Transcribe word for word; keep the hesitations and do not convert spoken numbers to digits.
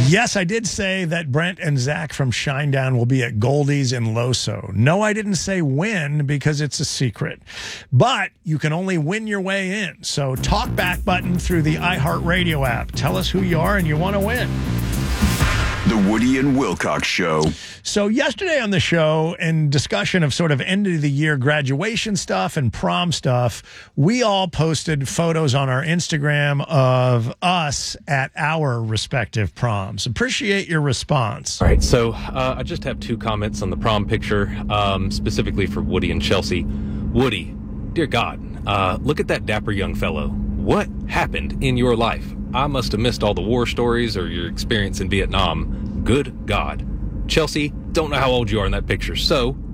Yes, I did say that Brent and Zach from Shinedown will be at Goldie's in Loso. No, I didn't say when because it's a secret. But you can only win your way in. So talk back button through the iHeartRadio app. Tell us who you are and you want to win. The Woody and Wilcox Show. So yesterday on the show, in discussion of sort of end of the year graduation stuff and prom stuff, we all posted photos on our Instagram of us at our respective proms. Appreciate your response. All right, so uh, I just have two comments on the prom picture, um, specifically for Woody and Chelsea. Woody, dear God, uh, look at that dapper young fellow. What happened in your life? I must have missed all the war stories or your experience in Vietnam. Good God. Chelsea, don't know how old you are in that picture, so